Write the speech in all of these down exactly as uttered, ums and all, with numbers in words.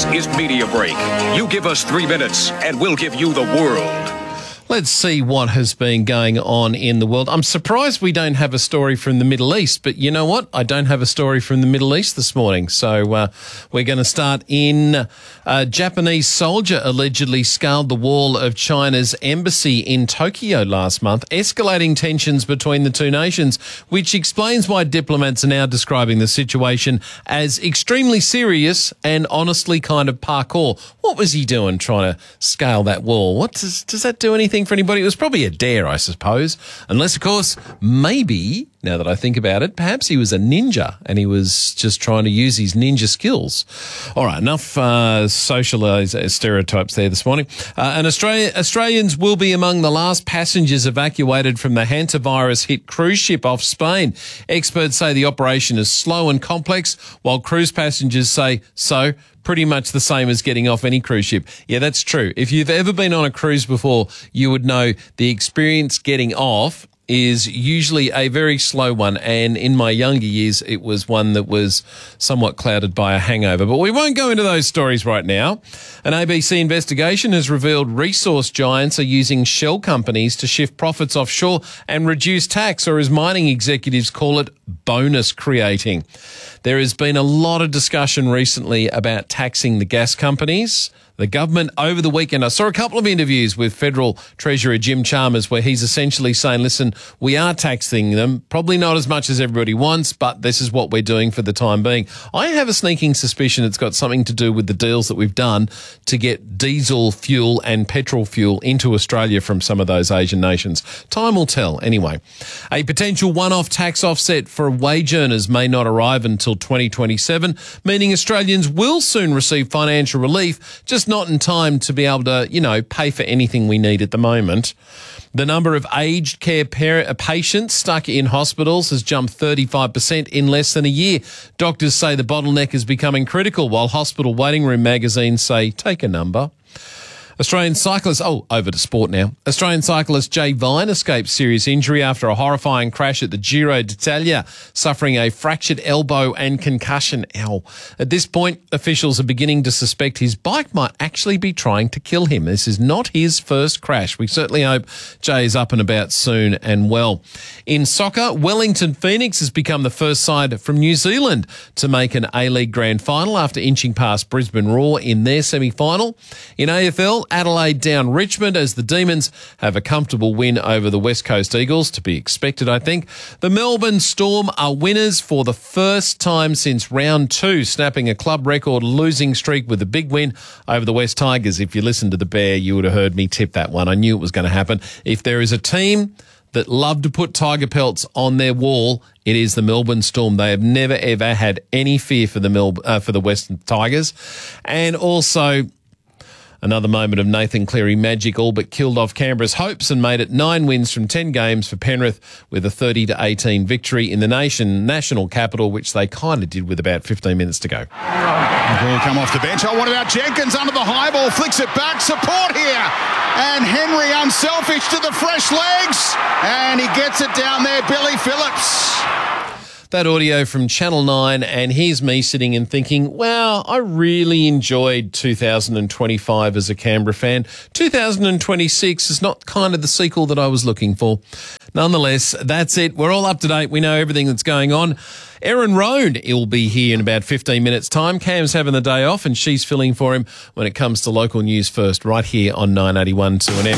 This is Media Break. You give us three minutes, and we'll give you the world. Let's see what has been going on in the world. I'm surprised we don't have a story from the Middle East, but you know what? I don't have a story from the Middle East this morning. So uh, we're going to start in a Japanese soldier allegedly scaled the wall of China's embassy in Tokyo last month, escalating tensions between the two nations, which explains why diplomats are now describing the situation as extremely serious and honestly kind of parkour. What was he doing trying to scale that wall? What does, does that do anything for anybody? It was probably a dare, I suppose. Unless, of course, maybe, now that I think about it, perhaps he was a ninja and he was just trying to use his ninja skills. All right, enough uh, social uh, stereotypes there this morning. Uh, and Australia, Australians will be among the last passengers evacuated from the hantavirus-hit cruise ship off Spain. Experts say the operation is slow and complex, while cruise passengers say so. Pretty much the same as getting off any cruise ship. Yeah, that's true. If you've ever been on a cruise before, you would know the experience getting off is usually a very slow one, and in my younger years, it was one that was somewhat clouded by a hangover. But we won't go into those stories right now. An A B C investigation has revealed resource giants are using shell companies to shift profits offshore and reduce tax, or as mining executives call it, bonus creating. There has been a lot of discussion recently about taxing the gas companies. The government over the weekend, I saw a couple of interviews with Federal Treasurer Jim Chalmers where he's essentially saying, listen, we are taxing them, probably not as much as everybody wants, but this is what we're doing for the time being. I have a sneaking suspicion it's got something to do with the deals that we've done to get diesel fuel and petrol fuel into Australia from some of those Asian nations. Time will tell. Anyway, a potential one-off tax offset for wage earners may not arrive until twenty twenty-seven, meaning Australians will soon receive financial relief, just not in time to be able to, you know, pay for anything we need at the moment. The number of aged care par- patients stuck in hospitals has jumped thirty-five percent in less than a year. Doctors say the bottleneck is becoming critical, while hospital waiting room magazines say, take a number. Australian cyclist, oh, over to sport now. Australian cyclist Jay Vine escaped serious injury after a horrifying crash at the Giro d'Italia, suffering a fractured elbow and concussion. Ow. At this point, officials are beginning to suspect his bike might actually be trying to kill him. This is not his first crash. We certainly hope Jay is up and about soon and well. In soccer, Wellington Phoenix has become the first side from New Zealand to make an A-League grand final after inching past Brisbane Roar in their semi-final. In A F L, Adelaide down Richmond as the Demons have a comfortable win over the West Coast Eagles, to be expected, I think. The Melbourne Storm are winners for the first time since round two, snapping a club record losing streak with a big win over the West Tigers. If you listened to the Bear, you would have heard me tip that one. I knew it was going to happen. If there is a team that love to put tiger pelts on their wall, it is the Melbourne Storm. They have never, ever had any fear for the Mel- uh, for the Western Tigers. And also, another moment of Nathan Cleary magic all but killed off Canberra's hopes and made it nine wins from ten games for Penrith with a thirty to eighteen victory in the nation national capital, which they kind of did with about fifteen minutes to go. Ball come off the bench. Oh, what about Jenkins under the high ball? Flicks it back. Support here. And Henry unselfish to the fresh legs. And he gets it down there, Billy Phillips. That audio from Channel nine, and here's me sitting and thinking, wow, I really enjoyed two thousand twenty-five as a Canberra fan. two thousand twenty-six is not kind of the sequel that I was looking for. Nonetheless, that's it. We're all up to date. We know everything that's going on. Erin Roan will be here in about fifteen minutes' time. Cam's having the day off, and she's filling for him when it comes to local news first, right here on nine eighty-one two N M.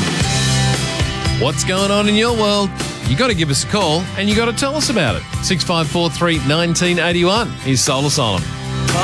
What's going on in your world? You got to give us a call and you got to tell us about it. six five four three, one nine eight one. Here's Soul Asylum.